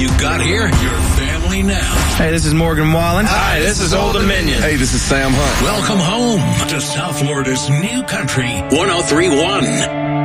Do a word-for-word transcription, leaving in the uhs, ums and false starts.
you got here, your family now. Hey, this is Morgan Wallen. Hi, this is Old Dominion. Hey, this is Sam Hunt. Welcome home to South Florida's new country, one oh three point one.